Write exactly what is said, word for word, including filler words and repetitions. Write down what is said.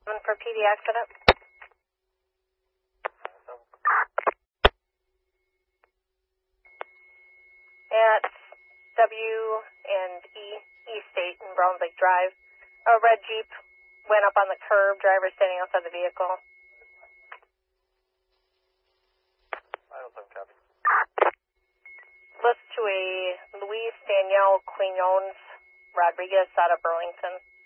For P D accident. At W and E, E State and Browns Lake Drive, a red Jeep went up on the curb, driver standing outside the vehicle. List to a Luis Daniel Quinones Rodriguez out of Burlington.